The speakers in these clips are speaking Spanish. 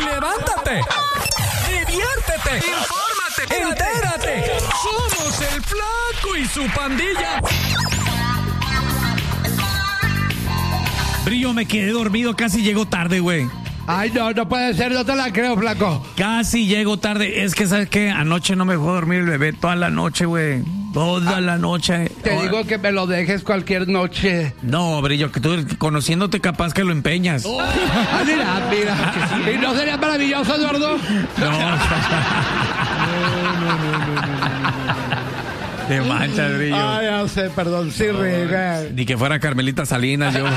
levántate, diviértete, infórmate, entérate. Somos el Flaco y su pandilla. Brillo, me quedé dormido, casi llego tarde, güey. Ay, no puede ser, no te la creo, Flaco. Casi llego tarde. Es que, ¿sabes qué? Anoche no me dejó dormir el bebé toda la noche, güey. Toda la noche. Te digo que me lo dejes cualquier noche. No, Brillo, que tú conociéndote capaz que lo empeñas. Mira. ¿Y no sería maravilloso, Eduardo? No. Te manchas, Brillo. Ay, ya sé, perdón, sí, Riga. Ni que fuera Carmelita Salinas, yo.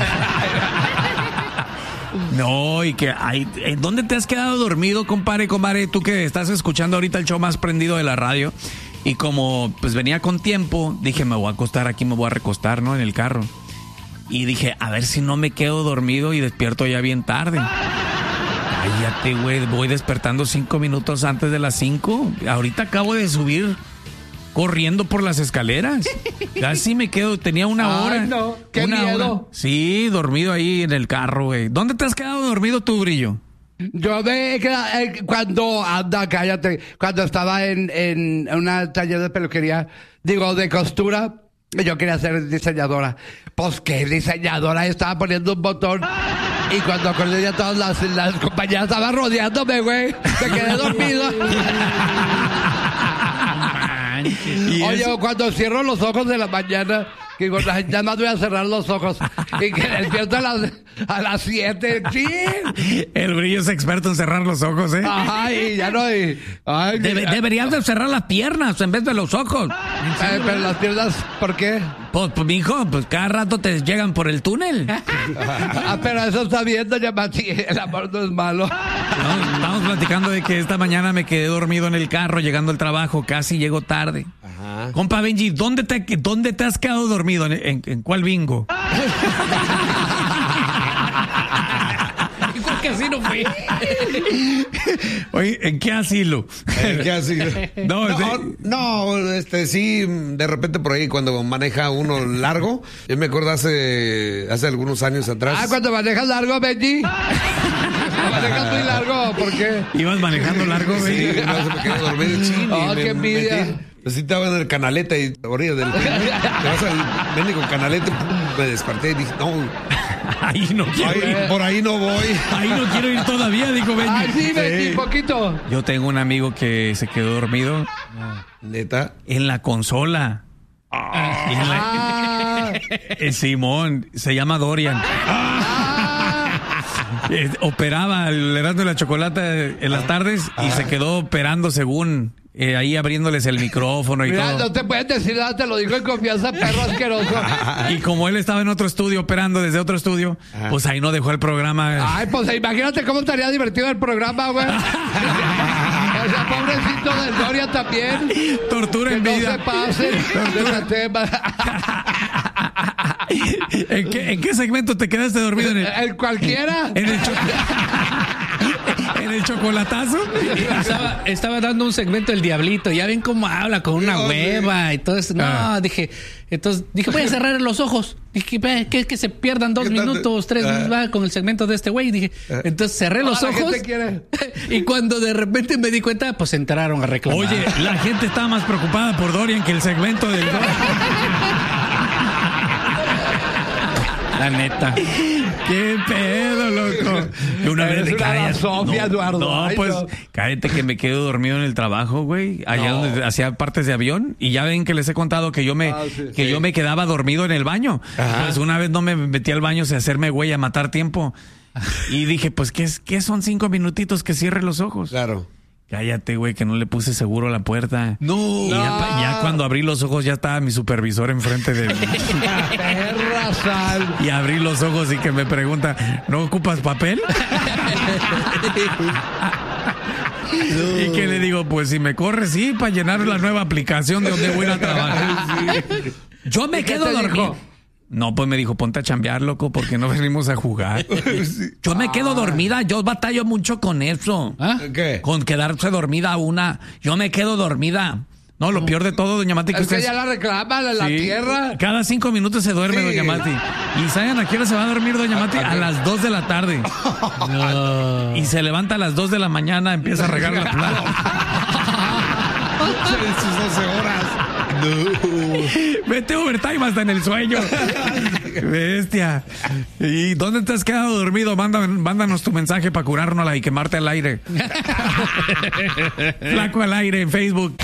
No, y que hay, ¿dónde te has quedado dormido, compadre? Tú que estás escuchando ahorita el show más prendido de la radio. Y como pues venía con tiempo, dije, me voy a acostar aquí, me voy a recostar, ¿no? En el carro. Y dije, a ver si no me quedo dormido y despierto ya bien tarde. Cállate, güey, voy despertando 5 minutos antes de las 5. Ahorita acabo de subir corriendo por las escaleras. Casi me quedo, tenía una hora. Ay, no, qué miedo. Hora. Sí, dormido ahí en el carro, güey. ¿Dónde te has quedado dormido tú, Brillo? Yo me he quedado, cállate, cuando estaba en una taller de peluquería, de costura, yo quería ser diseñadora. Pues qué diseñadora, estaba poniendo un botón y cuando acordé ya todas las compañeras estaban rodeándome, güey. Me quedé dormido. Oye, cuando cierro los ojos de la mañana, que digo, ya más voy a cerrar los ojos y que despierto a las 7. ¡Sí! El Brillo es experto en cerrar los ojos, ¿eh? Ay, ya no hay. Ay, deberías de cerrar las piernas en vez de los ojos. Pero las piernas, ¿por qué? Pues, mijo, pues cada rato te llegan por el túnel. Pero eso está bien, doña Mati. El amor no es malo. No, estamos platicando de que esta mañana me quedé dormido en el carro llegando al trabajo. Casi llego tarde. Ajá. Compa Benji, ¿dónde te has quedado dormido? ¿En cuál bingo? Porque así no fui. Oye, ¿en qué asilo? ¿En qué asilo? Sí, de repente por ahí cuando maneja uno largo. Yo me acuerdo hace algunos años atrás. Cuando manejas largo, Benji. Manejas muy largo, ¿por qué? ¿Ibas manejando largo, Benji? Sí, no, se me quedó dormido chino. Qué envidia. Sí, estaba en el canaleta y orilla del te vas al médico canaleta, me desperté y dije, no. Ahí no quiero ir. Por ahí no voy. Ahí no quiero ir todavía, dijo Benji. Ay, sí, Benji, poquito. Yo tengo un amigo que se quedó dormido. ¿Neta? En la consola. Simón, se llama Dorian. Operaba el Erasmo de la Chocolata en las tardes y se quedó operando según ahí abriéndoles el micrófono y mira, todo. No te puedes decir nada, te lo digo en confianza, perro asqueroso. Y como él estaba en otro estudio operando desde otro estudio, pues ahí no dejó el programa. Ay, pues imagínate cómo estaría divertido el programa, güey. O sea, pobrecito del Doria también. Tortura en vida. No se pasen de ese tema. ¿En qué segmento te quedaste dormido? ¿En cualquiera? ¿En el chocolatazo? Estaba dando un segmento del Diablito. Ya ven cómo habla con una hueva y todo eso. No, dije, voy a cerrar los ojos. Dije, que se pierdan 2 minutos, 3 minutos con el segmento de este güey. Dije, entonces cerré los ojos. Y cuando de repente me di cuenta, pues entraron a reclamar. Oye, la gente estaba más preocupada por Dorian que el segmento del La neta. ¿Qué pedo, loco? Una vez Sofía, Eduardo. No, pues, cállate que me quedo dormido en el trabajo, güey. Allá donde hacía partes de avión. Y ya ven que les he contado que yo me quedaba dormido en el baño. Ajá. Pues una vez no me metí al baño sin hacerme güey a matar tiempo. Y dije, pues, ¿qué son 5 minutitos que cierre los ojos? Claro. Cállate, güey, que no le puse seguro a la puerta. No. Y ya cuando abrí los ojos ya estaba mi supervisor enfrente de mí. Perra sal. Y abrí los ojos y que me pregunta, ¿no ocupas papel? No. Y que le digo, pues si me corre, sí, para llenar la nueva aplicación de donde voy a trabajar. Yo me quedo dormido. No, pues me dijo, ponte a chambear, loco, porque no venimos a jugar. Yo me quedo dormida, yo batallo mucho con eso. ¿Qué? Con quedarse dormida una. Yo me quedo dormida No, lo peor de todo, doña Mati, que Es que usted... ya la reclama la Sí. tierra. Cada 5 minutos se duerme, Sí. doña Mati. ¿Y saben a qué hora se va a dormir, doña Mati? A las 2 de la tarde. No. Y se levanta a las 2 de la mañana, empieza a regar la planta. En sus 12 horas. Vete overtime hasta en el sueño. Bestia. ¿Y dónde te has quedado dormido? Mándanos tu mensaje para curárnosla y quemarte al aire. Flaco al aire en Facebook.